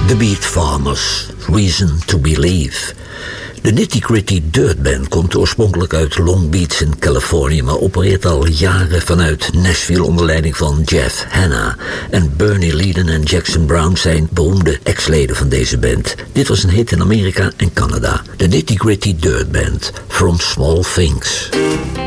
The Beat Farmers, Reason to Believe. De Nitty Gritty Dirt Band komt oorspronkelijk uit Long Beach in Californië, maar opereert al jaren vanuit Nashville onder leiding van Jeff Hanna. En Bernie Leadon en Jackson Brown zijn beroemde ex-leden van deze band. Dit was een hit in Amerika en Canada. De Nitty Gritty Dirt Band, From Small Things.